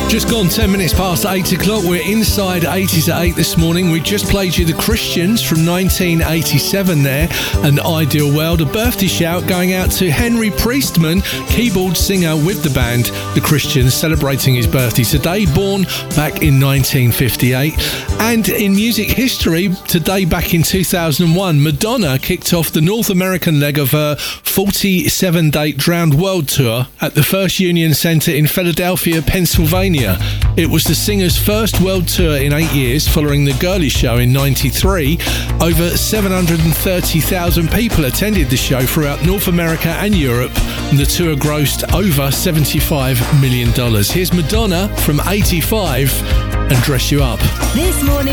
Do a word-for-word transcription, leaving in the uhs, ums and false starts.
Just gone ten minutes past eight o'clock. We're inside eighties at eight this morning. We just played you The Christians from nineteen eighty-seven there, An Ideal World. A birthday shout going out to Henry Priestman, keyboard singer with the band The Christians, celebrating his birthday today, born back in nineteen fifty-eight. And in music history, today back in two thousand one, Madonna kicked off the North American leg of her forty-seven date Drowned World Tour at the First Union Center in Philadelphia, Pennsylvania. It was the singer's first world tour in eight years, following the Girly Show in ninety-three. Over seven hundred thirty thousand people attended the show throughout North America and Europe, and the tour grossed over seventy-five million dollars. Here's Madonna from eighty-five and Dress You Up. This morning.